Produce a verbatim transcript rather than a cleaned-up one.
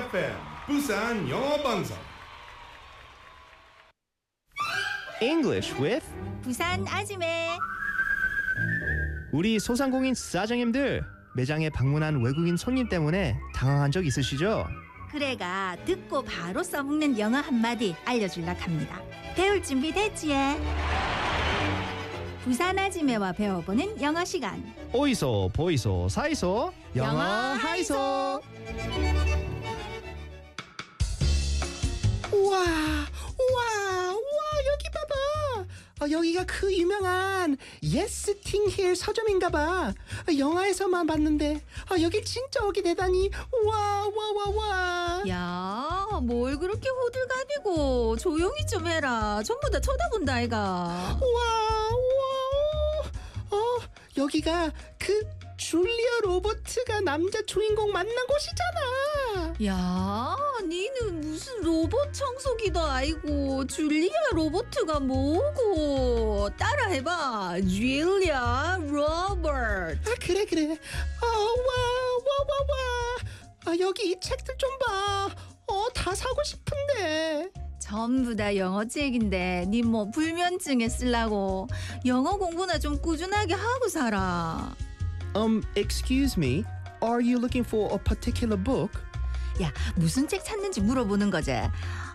에프엠 부산 영어 방송. English with 부산 아지매. 우리 소상공인 사장님들 매장에 방문한 외국인 손님 때문에 당황한 적 있으시죠? 그래가 듣고 바로 써먹는 영어 한마디 알려줄라 합니다. 배울 준비 됐지? 부산 아지매와 배워보는 영어 시간. 오이소 보이소 사이소 영어 하이소. 우와, 우와, 우와, 여기 봐봐. 어, 여기가 그 유명한 Yes Thing Here 서점인가 봐. 어, 영화에서만 봤는데 어, 여기 진짜 오게 되다니. 와, 와, 와, 와. 야, 뭘 그렇게 호들갑이고 조용히 좀 해라. 전부 다 쳐다본다 아이가. 우와, 우와. 어, 여기가 그 줄리아 로버트가 남자 주인공 만난 곳이잖아. 야, 니는 무슨 로봇 청소기도 아이고 줄리아 로버트가 뭐고. 따라해봐. 줄리아 로버트. 아, 그래, 그래. 어, 와, 와, 와, 와. 아, 여기 이 책들 좀 봐. 어, 다 사고 싶은데. 전부 다 영어 책인데 니 뭐 불면증에 쓰려고. 영어 공부나 좀 꾸준하게 하고 살아. Um, excuse me. Are you looking for a particular book? 야, 무슨 책 찾는지 물어보는 거지.